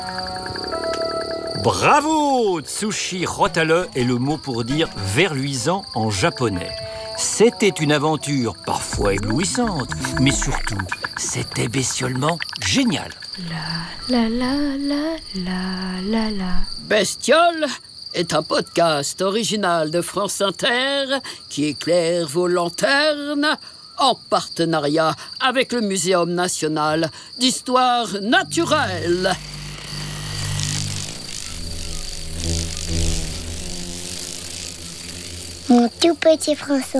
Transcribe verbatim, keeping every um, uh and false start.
Bravo! Tsushi Rotale est le mot pour dire verluisant en japonais. C'était une aventure parfois éblouissante, mais surtout, c'était bestiolement génial. La la la la la la la. Bestiole est un podcast original de France Inter qui éclaire vos lanternes en partenariat avec le Muséum national d'histoire naturelle. Mon tout petit François.